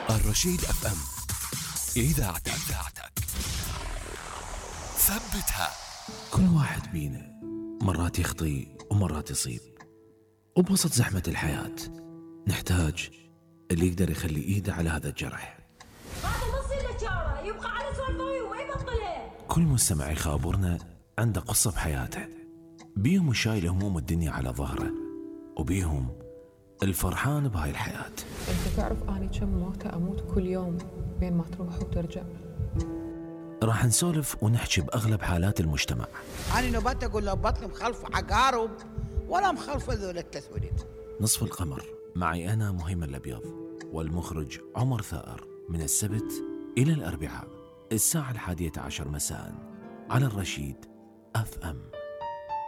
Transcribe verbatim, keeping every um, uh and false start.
الرشيد اف ام، اذاعتك ثبتها. كل واحد بينا مرات يخطي ومرات يصيب، وبوسط زحمة الحياة نحتاج اللي يقدر يخلي ايده على هذا الجرح. هذا نص الاشاره يبقى على سوالفه وما يبطلها. كل مستمع يخابرنا عنده قصة بحياته، بيهم شايل هموم الدنيا على ظهره، وبيهم الفرحان بهاي الحياة. انت تعرف اني كم موتة اموت كل يوم بين ما تروح وترجع. راح نسولف ونحكي بأغلب حالات المجتمع. أنا نبات أقول له بطل مخلف عقارب ولا مخلف ذول التسوليت. نصف القمر معي أنا مهيمن الأبيض، والمخرج عمر ثائر، من السبت إلى الأربعاء الساعة الحادية عشر مساء على الرشيد أف أم.